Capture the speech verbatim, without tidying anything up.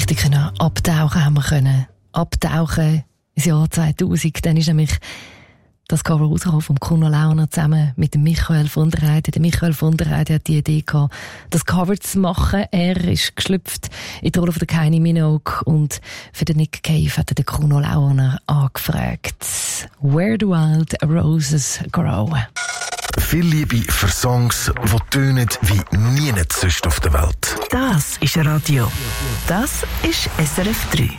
richtig können abtauchen haben wir können. Abtauchen ins Jahr zweitausend. Dann ist nämlich das Cover rausgekommen vom Kuno Launer zusammen mit dem Michael von der Heide. Der Michael von der Heide hat die Idee gehabt, das Cover zu machen. Er ist geschlüpft in die Rolle von der Kylie Minogue und für den Nick Cave hat er den Kuno Launer angefragt. Where the Wild Roses Grow. Viel Liebe für Songs, die tönen wie nie sonst auf der Welt. Das ist Radio. Das ist S R F drei.